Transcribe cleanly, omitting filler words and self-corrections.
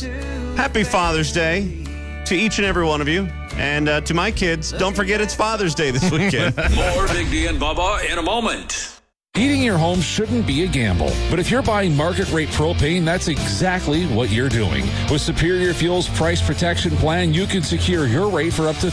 Happy Father's Day to each and every one of you. And to my kids, don't forget it's Father's Day this weekend. More Big D and Bubba in a moment. Heating your home shouldn't be a gamble, but if you're buying market rate propane, that's exactly what you're doing. With Superior Fuels Price Protection Plan, you can secure your rate for up to